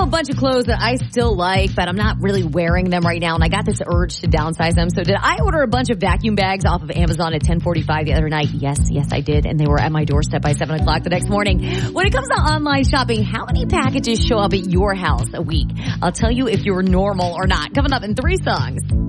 a bunch of clothes that I still like, but I'm not really wearing them right now, and I got this urge to downsize them. So did I order a bunch of vacuum bags off of Amazon at 10:45 the other night? Yes, I did, and they were at my doorstep by 7 o'clock the next morning. When it comes to online shopping, how many packages show up at your house a week? I'll tell you if you're normal or not. Coming up in 3 songs.